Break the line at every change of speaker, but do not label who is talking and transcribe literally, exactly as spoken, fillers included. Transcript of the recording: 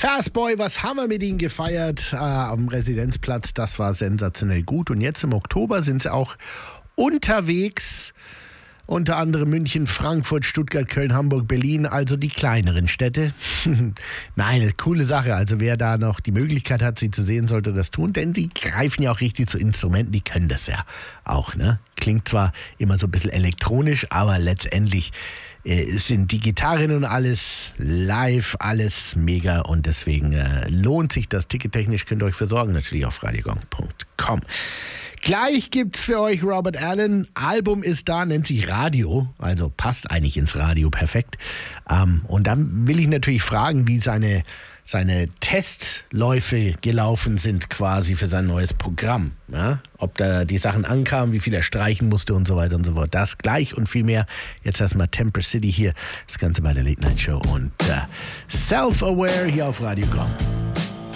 Fastboy, was haben wir mit ihnen gefeiert äh, am Residenzplatz? Das war sensationell gut. Und jetzt im Oktober sind sie auch unterwegs. Unter anderem München, Frankfurt, Stuttgart, Köln, Hamburg, Berlin, also die kleineren Städte. Nein, eine coole Sache. Also wer da noch die Möglichkeit hat, sie zu sehen, sollte das tun, denn die greifen ja auch richtig zu Instrumenten, die können das ja auch, ne? Klingt zwar immer so ein bisschen elektronisch, aber letztendlich äh, sind die Gitarren und alles live, alles mega und deswegen äh, lohnt sich das. Tickettechnisch könnt ihr euch versorgen, natürlich auf radiogong punkt com. Gleich gibt's für euch Robert Allen. Album ist da, nennt sich Radio, also passt eigentlich ins Radio perfekt. Ähm, und dann will ich natürlich fragen, wie seine, seine Testläufe gelaufen sind quasi für sein neues Programm. Ja? Ob da die Sachen ankamen, wie viel er streichen musste und so weiter und so fort. Das gleich und viel mehr. Jetzt erstmal Temper City hier, das Ganze bei der Late Night Show und äh, Self-Aware hier auf Radio Gong.